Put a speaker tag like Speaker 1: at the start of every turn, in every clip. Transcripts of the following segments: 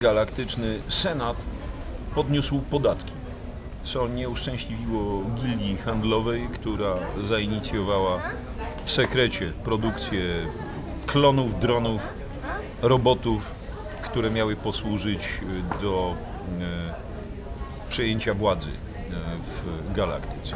Speaker 1: Galaktyczny Senat podniósł podatki, co nie uszczęśliwiło gildii handlowej, która zainicjowała w sekrecie produkcję klonów, dronów, robotów, które miały posłużyć do przejęcia władzy w galaktyce.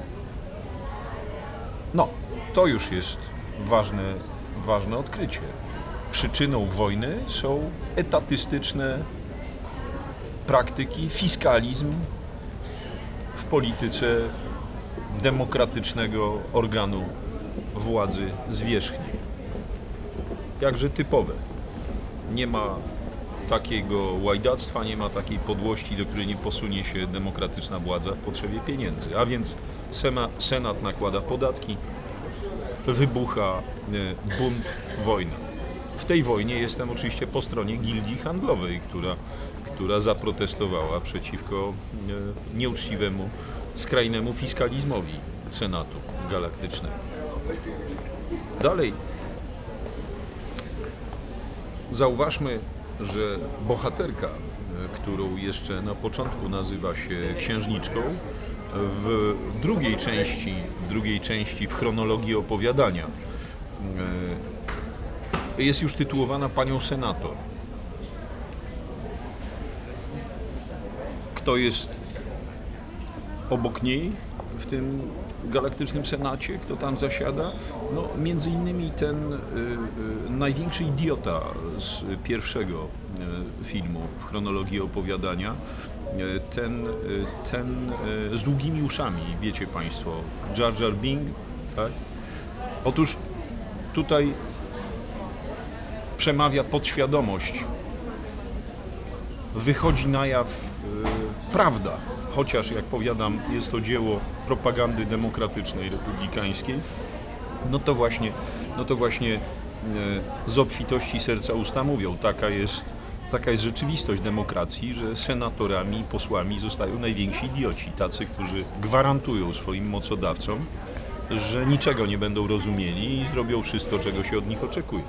Speaker 1: No, to już jest ważne odkrycie. Przyczyną wojny są etatystyczne praktyki, fiskalizm w polityce demokratycznego organu władzy zwierzchniej. Jakże typowe. Nie ma takiego łajdactwa, nie ma takiej podłości, do której nie posunie się demokratyczna władza w potrzebie pieniędzy. A więc Senat nakłada podatki, wybucha bunt, wojna. W tej wojnie jestem oczywiście po stronie gildii handlowej, która zaprotestowała przeciwko nieuczciwemu, skrajnemu fiskalizmowi Senatu Galaktycznego. Dalej, zauważmy, że bohaterka, którą jeszcze na początku nazywa się księżniczką, w drugiej części w chronologii opowiadania jest już tytułowana panią senator. Kto jest obok niej w tym galaktycznym senacie, kto tam zasiada? No, między innymi ten największy idiota z pierwszego filmu w chronologii opowiadania, ten z długimi uszami, wiecie Państwo, Jar Jar Binks, tak? Otóż tutaj przemawia podświadomość, wychodzi na jaw prawda, chociaż jak powiadam, jest to dzieło propagandy demokratycznej, republikańskiej, no to właśnie z obfitości serca usta mówią, taka jest rzeczywistość demokracji, że senatorami, posłami zostają najwięksi idioci, tacy, którzy gwarantują swoim mocodawcom, że niczego nie będą rozumieli i zrobią wszystko, czego się od nich oczekuje.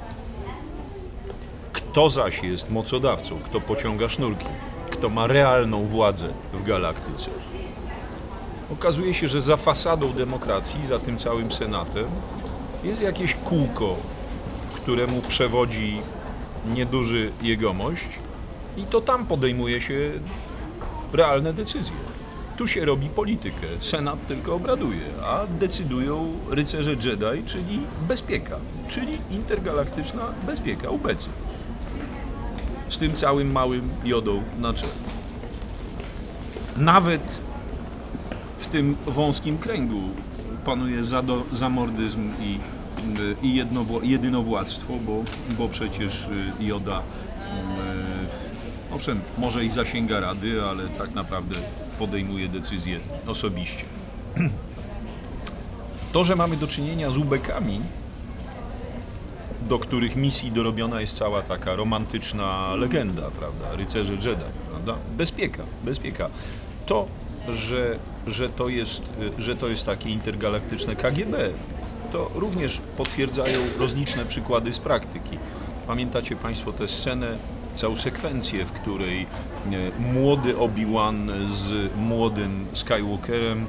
Speaker 1: Kto zaś jest mocodawcą, kto pociąga sznurki, kto ma realną władzę w galaktyce? Okazuje się, że za fasadą demokracji, za tym całym senatem jest jakieś kółko, któremu przewodzi nieduży jegomość i to tam podejmuje się realne decyzje. Tu się robi politykę, senat tylko obraduje, a decydują rycerze Jedi, czyli bezpieka, czyli intergalaktyczna bezpieka, UBC. Z tym całym małym Jodą na czele. Nawet w tym wąskim kręgu panuje zamordyzm i jedynowładztwo, bo przecież Joda owszem, może i zasięga rady, ale tak naprawdę podejmuje decyzje osobiście. To, że mamy do czynienia z ubekami, do których misji dorobiona jest cała taka romantyczna legenda, prawda? Rycerze Jedi, prawda? Bezpieka. To, że to jest takie intergalaktyczne KGB, to również potwierdzają rozliczne przykłady z praktyki. Pamiętacie Państwo tę scenę, całą sekwencję, w której młody Obi-Wan z młodym Skywalkerem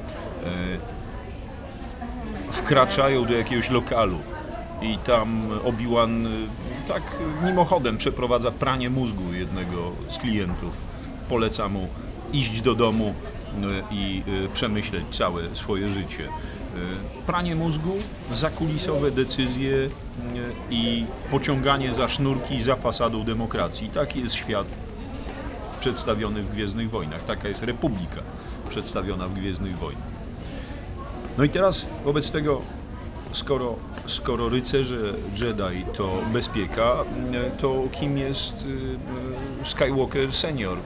Speaker 1: wkraczają do jakiegoś lokalu i tam Obi-Wan tak mimochodem przeprowadza pranie mózgu jednego z klientów. Poleca mu iść do domu i przemyśleć całe swoje życie. Pranie mózgu, zakulisowe decyzje i pociąganie za sznurki za fasadą demokracji. Taki jest świat przedstawiony w Gwiezdnych Wojnach. Taka jest Republika przedstawiona w Gwiezdnych Wojnach. No i teraz wobec tego, skoro rycerze Jedi to bezpieka, to kim jest Skywalker senior,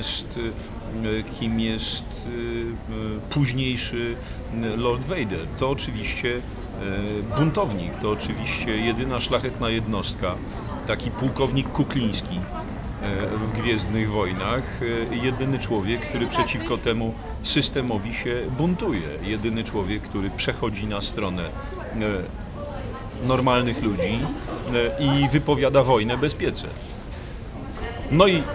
Speaker 1: kim jest późniejszy Lord Vader? To oczywiście buntownik, to oczywiście jedyna szlachetna jednostka, taki pułkownik Kukliński w Gwiezdnych Wojnach, jedyny człowiek, który przeciwko temu systemowi się buntuje, jedyny człowiek, który przechodzi na stronę normalnych ludzi i wypowiada wojnę bezpiece. No i